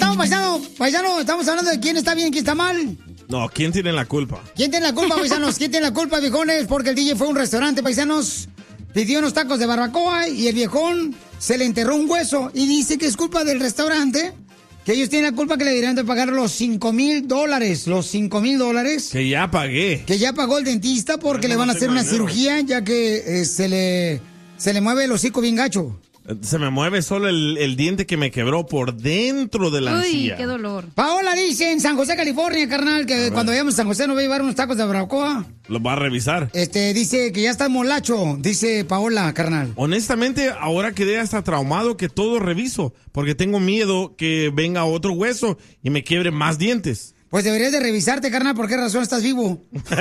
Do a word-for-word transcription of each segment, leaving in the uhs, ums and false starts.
estamos, paisano, paisano, estamos hablando de quién está bien, quién está mal. No, ¿quién tiene la culpa? ¿Quién tiene la culpa, paisanos? ¿Quién tiene la culpa, viejones? Porque el D J fue a un restaurante, paisanos, pidió unos tacos de barbacoa y el viejón se le enterró un hueso y dice que es culpa del restaurante, que ellos tienen la culpa que le deberían de pagar los cinco mil dólares, los cinco mil dólares. Que ya pagué. Que ya pagó el dentista porque no, le van a hacer una dinero. cirugía ya que eh, se le se le mueve el hocico bien gacho. Se me mueve solo el, el diente que me quebró por dentro de la encía. Uy, qué dolor. Paola dice en San José, California, carnal, que cuando vayamos a San José nos va a llevar unos tacos de barbacoa. Los va a revisar. Este, dice que ya está molacho, dice Paola, carnal. Honestamente, ahora quedé hasta traumado que todo reviso, porque tengo miedo que venga otro hueso y me quiebre más dientes. Pues deberías de revisarte, carnal, ¿por qué razón estás vivo?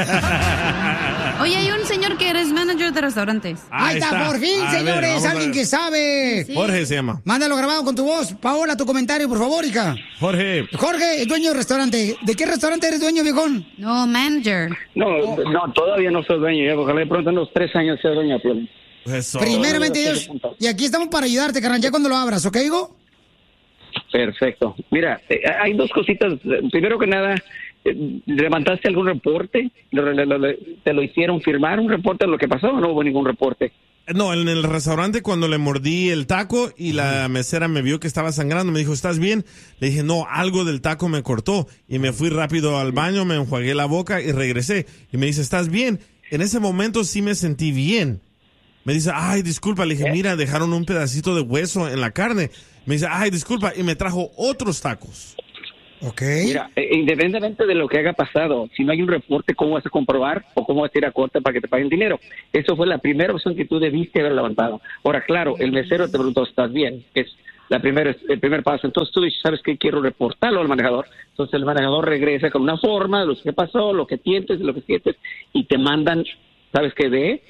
Oye, hay un señor que eres manager de restaurantes. Ahí está, está. Por fin, a señores, ver, alguien que sabe. Sí. Jorge se llama. Mándalo grabado con tu voz. Paola, tu comentario, por favor, hija. Jorge. Jorge, el dueño del restaurante. ¿De qué restaurante eres dueño, viejón? No, manager. No, oh. no, todavía no soy dueño. Ya, ojalá de pronto en los tres años sea dueño. Eso. Primeramente, Dios. Y aquí estamos para ayudarte, carnal, ya cuando lo abras, ¿ok, hijo? Perfecto. Mira, eh, hay dos cositas. Primero que nada, eh, ¿levantaste algún reporte? ¿Lo, lo, lo, ¿Te lo hicieron firmar un reporte de lo que pasó o no hubo ningún reporte? No, en el restaurante cuando le mordí el taco y la mesera me vio que estaba sangrando, me dijo, ¿estás bien? Le dije, no, algo del taco me cortó. Y me fui rápido al baño, me enjuagué la boca y regresé. Y me dice, ¿estás bien? En ese momento sí me sentí bien. Me dice, ay, disculpa. Le dije, mira, dejaron un pedacito de hueso en la carne. Me dice, ay, disculpa, y me trajo otros tacos. Ok. Mira, eh, independientemente de lo que haya pasado, si no hay un reporte, ¿cómo vas a comprobar o cómo vas a ir a corte para que te paguen dinero? Eso fue la primera opción que tú debiste haber levantado. Ahora, claro, el mesero te preguntó, ¿estás bien? Es la primera, el primer paso. Entonces tú dices, ¿sabes qué? Quiero reportarlo al manejador. Entonces el manejador regresa con una forma de lo que pasó, lo que sientes, lo que sientes, y te mandan, ¿sabes qué? De...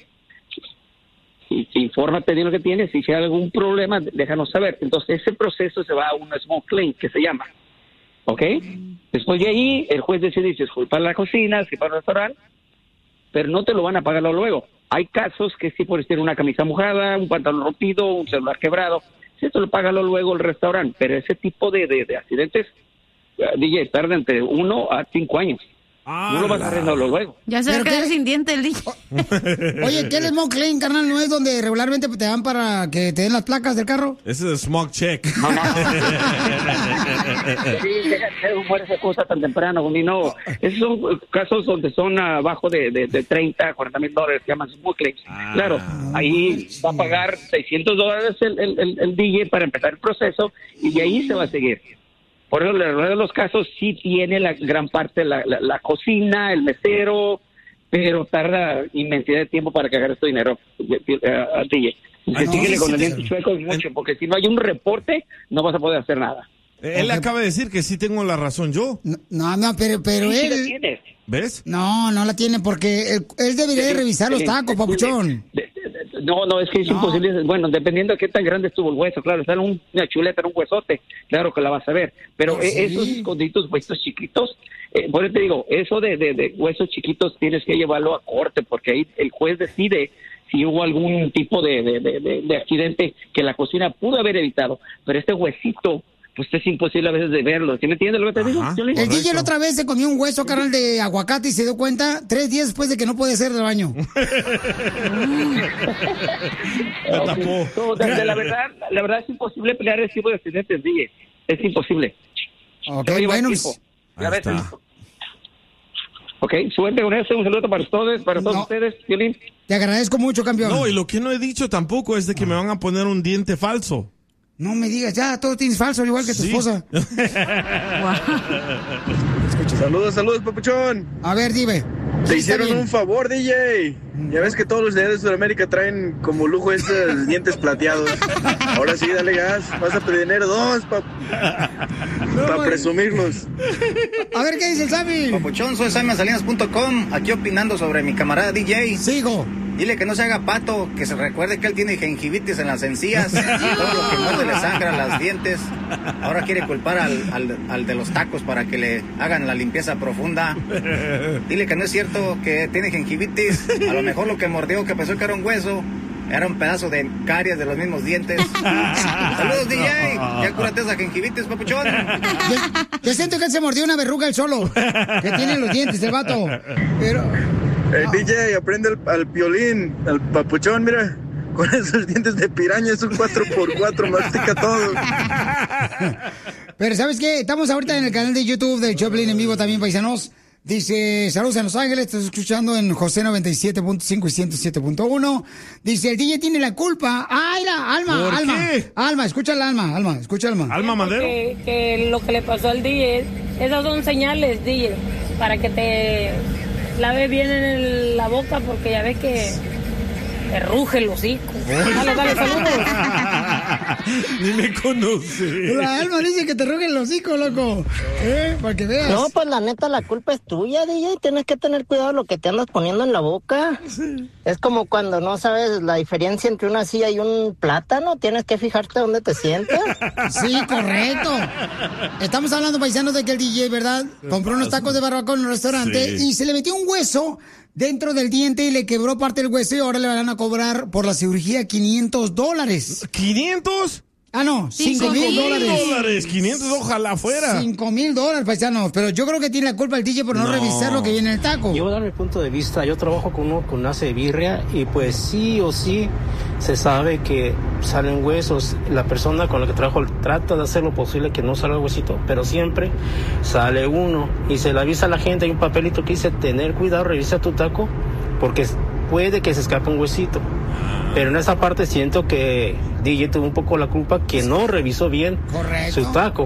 Y infórmate de lo que tienes y si hay algún problema, déjanos saber. Entonces ese proceso se va a un small claim que se llama, ¿ok? Después de ahí el juez decide si es culpa de la cocina, si para el restaurante, pero no te lo van a pagar luego. Hay casos que sí puedes tener una camisa mojada, un pantalón rompido, un celular quebrado, si esto lo paga luego el restaurante, pero ese tipo de, de, de accidentes, uh, D J, tarda entre uno a cinco años. Ah, no lo vas a arreglarlo luego. Ya se va a quedar sin diente el D J. Oye, ¿qué es el smog claim, carnal? ¿No es donde regularmente te dan para que te den las placas del carro? Ese es el smog check. No, no. Sí, déjate muere esa cosa tan temprano, ni no. Esos son casos donde son abajo de, de, de treinta, cuarenta mil dólares, que llaman smog claims. Ah, claro, ahí va a pagar seiscientos dólares el, el, el, el D J para empezar el proceso y de ahí se va a seguir. Por eso, en la de los casos, sí tiene la gran parte la, la, la cocina, el mesero, pero tarda inmensidad de tiempo para que agarre tu dinero al D J. Ah, no, síguele sí, con sí, el sí. diente chueco mucho, porque si no hay un reporte, no vas a poder hacer nada. Él okay. acaba de decir que sí tengo la razón yo. No, no, no pero, pero sí, él... Sí la tienes. ¿Ves? No, no la tiene porque él, él debería de revisar los tacos, papuchón. No, no, es que es no. imposible. Bueno, dependiendo de qué tan grande estuvo el hueso, claro, está en un, una chuleta, en un huesote, claro que la vas a ver. Pero ¿sí? eh, esos esconditos, huesos chiquitos, eh, por eso te digo, eso de, de, de huesos chiquitos tienes que llevarlo a corte, porque ahí el juez decide si hubo algún tipo de, de, de, de, de accidente que la cocina pudo haber evitado. Pero este huesito, pues es imposible a veces de verlo. ¿Sí me entiendes lo que te Ajá, digo? El D J la otra vez se comió un hueso, carnal, de aguacate y se dio cuenta tres días después de que no puede hacer del baño. Me tapó. No, de, de la verdad, la verdad es imposible pelear ese tipo de accidentes, D J. Es imposible. Ok, bueno. Ya ves. Ok, suerte con eso. Un saludo para todos, para todos no. ustedes, Violín. Te agradezco mucho, campeón. No, y lo que no he dicho tampoco es de que ah. me van a poner un diente falso. No me digas, ya, todo tienes falso, igual que tu sí. esposa. Saludos, saludos, papuchón. A ver, dime. Te hicieron un favor, D J. Ya ves que todos los de Sudamérica traen como lujo estos dientes plateados. Ahora sí, dale gas. Vas a pedir dinero dos para no, pa presumirlos. A ver, ¿qué dice el Sammy? Papuchón, soy Sammy Salinas punto com. Aquí opinando sobre mi camarada D J. Sigo. Dile que no se haga pato, que se recuerde que él tiene gingivitis en las encías. Todo lo que muerde le sangra las dientes. Ahora quiere culpar al, al, al de los tacos para que le hagan la limpieza profunda. Dile que no es cierto que tiene gingivitis. A lo mejor lo que mordió, que pensó que era un hueso, Era un pedazo de caries de los mismos dientes. Saludos, D J. Ya cúrate esa gingivitis, papuchón. Yo, yo siento que él se mordió una verruga él solo. Que tiene los dientes el vato. Pero... Hey, D J, aprende al, al piolín, al papuchón, mira. Con esos dientes de piraña es un cuatro por cuatro, mastica todo. Pero ¿sabes qué? Estamos ahorita en el canal de YouTube del Choplin en vivo también, paisanos. Dice, saludos a Los Ángeles, estás escuchando en José noventa y siete punto cinco y ciento siete punto uno. Dice, el D J tiene la culpa. ¡Ah, era! Alma, ¿Por Alma. qué? Alma, escucha la Alma, Alma, escucha Alma. Alma Madero. Que, que lo que le pasó al D J, esas son señales, D J, para que te lave bien en el- la boca, porque ya ves que te ruge el hocico. Dale, dale, saludos. Ni me conoce. La Alma dice que te ruge el hocico, loco. ¿Eh? Para que veas. No, pues la neta, la culpa es tuya, D J. Tienes que tener cuidado de lo que te andas poniendo en la boca. Sí. Es como cuando no sabes la diferencia entre una silla y un plátano. Tienes que fijarte dónde te sientas. Sí, correcto. Estamos hablando, paisanos, de que el D J, ¿verdad? Compró unos tacos de barbacoa en un restaurante Sí. y se le metió un hueso dentro del diente y le quebró parte del hueso y ahora le van a cobrar por la cirugía quinientos dólares. ¿quinientos? Ah, no, cinco mil dólares. dólares, quinientos, ojalá fuera. Cinco mil dólares, paisanos. Pero yo creo que tiene la culpa el D J por no, No. revisar lo que viene en el taco. Yo voy a dar mi punto de vista. Yo trabajo con uno con una birria y pues sí o sí se sabe que salen huesos. La persona con la que trabajo trata de hacer lo posible que no salga huesito, pero siempre sale uno y se le avisa a la gente. Hay un papelito que dice tener cuidado, revisa tu taco porque puede que se escape un huesito. Pero en esa parte siento que D J tuvo un poco la culpa que no revisó bien Correcto. su taco.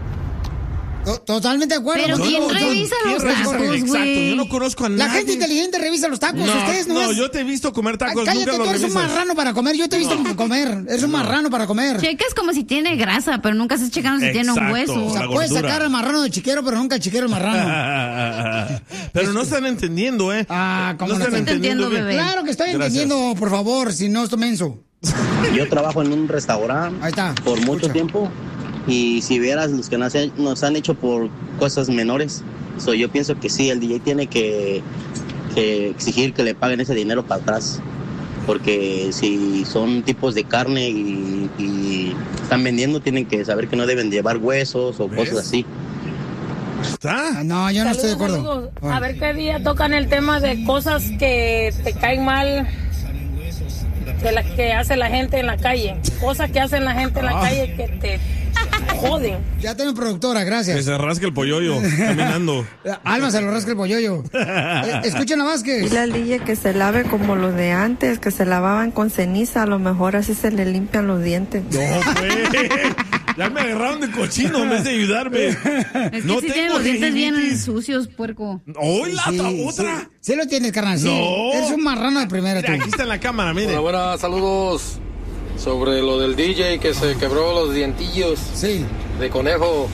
To- Totalmente de acuerdo. Pero Yo ¿quién no- yo- revisa ¿quién los revisa? tacos, Exacto, güey? yo no conozco a La nadie. gente inteligente revisa los tacos. No, Ustedes no, no, es- yo te he visto comer tacos, Ay, cállate, nunca tú los eres un revisas. marrano para comer. Yo te he visto comer. Eres un marrano para comer. Checas como si tiene grasa, pero nunca estás checando si tiene un Exacto. hueso. O sea, la puedes gordura. sacar al marrano del chiquero, pero nunca el chiquero al marrano. Pero no están entendiendo, ¿eh? Ah, ¿cómo no están están entendiendo, entendiendo, bien. bebé? Claro que estoy Gracias. entendiendo, por favor, si no estoy menso. Yo trabajo en un restaurante Ahí está. por mucho Escucha. tiempo y si vieras los que nos, han- nos han hecho por cosas menores, so, yo pienso que sí, el D J tiene que, que exigir que le paguen ese dinero para atrás, porque si son tipos de carne y, y están vendiendo, tienen que saber que no deben llevar huesos o ¿Ves? cosas así. ¿Está? Ah, no, yo no estoy de Saludos, acuerdo. amigos. Bueno. A ver qué día tocan el tema de cosas que te caen mal, de las que hace la gente en la calle. Cosas que hace la gente en la Ah. calle que te joden. Ya tengo productora, Que gracias. se rasque el polloyo caminando. Alma se lo rasca el polloyo. Eh, Escuchen a Vázquez. Dile al D J que se lave como los de antes, que se lavaban con ceniza, a lo mejor así se le limpian los dientes. No, pues. Ya me agarraron de cochino en vez de ayudarme. Es que no sí tiene tengo los dientes bien gingivitis. sucios, puerco. ¡Hoy la Sí, otra! Sí, sí lo tienes, carnal. Sí. No. Eres un marrano de primera, tú. Mira, aquí está en la cámara, mire. Hola, buenas, saludos. Sobre lo del D J que se quebró los dientillos Sí. de conejo.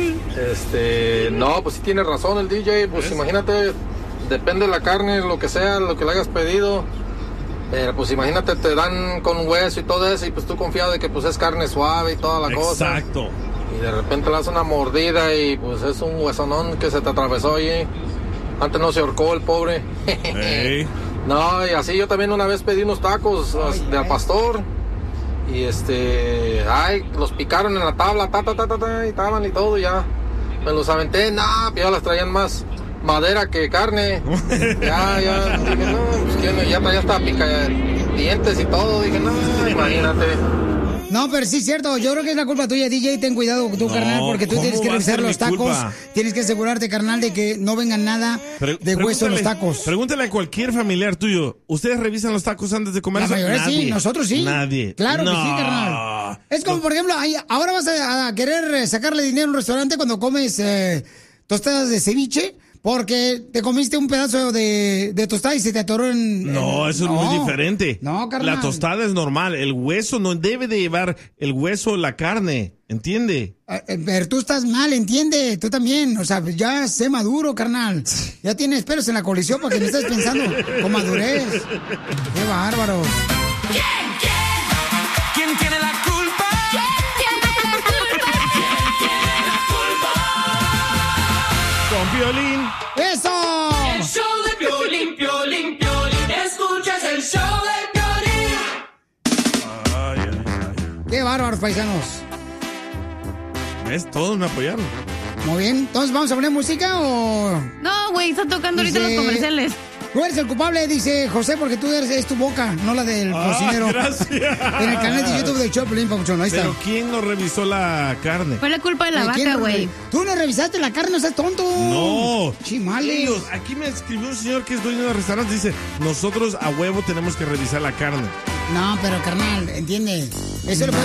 Este, no, pues sí tiene razón el D J. Pues imagínate, depende de la carne, lo que sea, lo que le hayas pedido. Pero pues imagínate, te dan con hueso y todo eso, y pues tú confiado de que pues es carne suave y toda la cosa. Exacto. Y de repente le das una mordida y pues es un huesonón que se te atravesó allí. Antes no se ahorcó el pobre. Ey. No, y así yo también una vez pedí unos tacos as- de al pastor. Y este, ay, los picaron en la tabla, ta, ta, ta, ta, ta, y estaban y todo, ya. Me los aventé, no, ya las traían más madera que carne. Ya, ya, dije, no, pues que no, ya traía hasta pica dientes y todo. Dije, no, imagínate. No, pero sí es cierto. Yo creo que es la culpa tuya, D J. Ten cuidado tú, No, carnal, porque tú ¿cómo tienes que va a revisar ser mi los tacos. culpa? Tienes que asegurarte, carnal, de que no vengan nada Pre- de hueso en los pregúntale- tacos. Pregúntale a cualquier familiar tuyo. ¿Ustedes revisan los tacos antes de comer? La mayoría Nadie. sí, nosotros sí. Nadie. Claro que No. sí, carnal. Es como, por ejemplo, ahí- ahora vas a, a querer eh, sacarle dinero a un restaurante cuando comes eh, tostadas de ceviche. Porque te comiste un pedazo de, de tostada y se te atoró en... No, en- eso es no. muy diferente. No, carnal. La tostada es normal. El hueso no debe de llevar el hueso la carne. ¿Entiende? Eh, eh, Pero tú estás mal, entiende, tú también. O sea, ya sé maduro, carnal. Ya tienes pelos en la colisión para que me estés pensando con madurez. Qué bárbaro. ¿Quién, quién? ¿Quién tiene la culpa? ¿Quién tiene la culpa? ¿Quién tiene la culpa? Con violín. ¡Eso! El show de Piolín, Piolín, Piolín. Escuchas el show de Piolín. Qué bárbaros, paisanos. ¿Ves? Todos me apoyaron. Muy bien. Entonces, ¿vamos a poner música o...? No, güey, está tocando Dice, ahorita los comerciales. Tú eres el culpable, dice José, porque tú eres es tu boca, no la del Ah, cocinero. gracias. En el canal de YouTube del Choplin, papuchón, ahí está. Pero ¿quién no revisó la carne? Fue la culpa de la ¿De quién vaca, no güey. re- Tú no revisaste la carne, no seas tonto. No. Chimales. Ellos, aquí me escribió un señor que es dueño de restaurante. Dice, nosotros a huevo tenemos que revisar la carne. No, pero carnal, entiende. Eso lo